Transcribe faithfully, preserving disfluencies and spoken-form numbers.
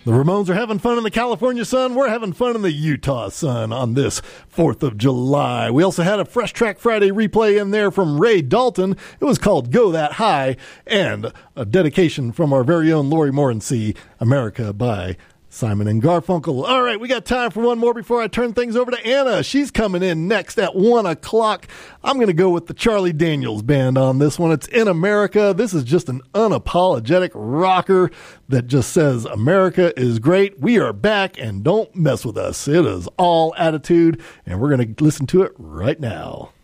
The Ramones are having fun in the California sun. We're having fun in the Utah sun on this fourth of July. We also had a Fresh Track Friday replay in there from Ray Dalton. It was called Go That High, and a dedication from our very own Lori Morency, America by Simon and Garfunkel. All right, we got time for one more before I turn things over to Anna. She's coming in next at one o'clock. I'm going to go with the Charlie Daniels Band on this one. It's In America. This is just an unapologetic rocker that just says America is great. We are back, and don't mess with us. It is all attitude, and we're going to listen to it right now.